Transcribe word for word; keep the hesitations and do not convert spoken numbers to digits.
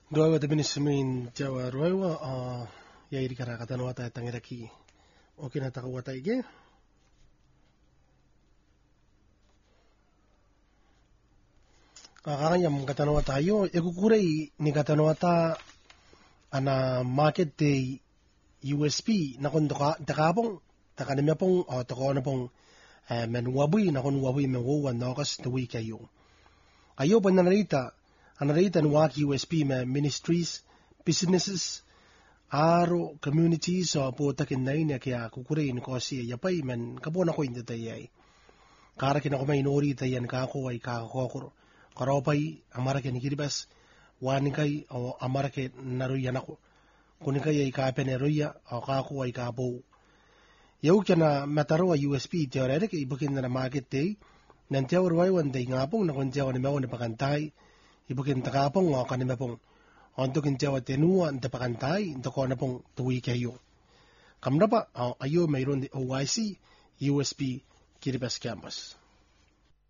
Doawa te minisimin jawa roewa a yairi kara kata no ata tangira ki o kina taka wata ige a yam kata no ata yo e kukurei ni kata no ata ana market day U S P na kon toka takapong taka ni mapong o toko na pong men wabui na kon wabui men wo wan no kas to week ayo ayo pa nanarita anarita no waki U S P me ministries businesses aro communities o po takin na ina kaya kukurei ni ko siya yapay men kapona ko hindi tayay kara kina ko may inori tayan kako ay kakokoro karopay amara kini kiribas wani kay o amara ke naruyan ako kuni kay ay kapen eroya o kako ay kapo yaw kya na mataro a U S P teoretic ibukin na na market day nantiyaw ruway one day nga pong nakuntiyaw ni mawa ni pakantay ibukin takapong o kanima pong untuk intiyaw at tenuwa ang tapakantay into ko na pong tuwi kayo kamna pa ayo mayroon di O I C U S P Kiribati Campus.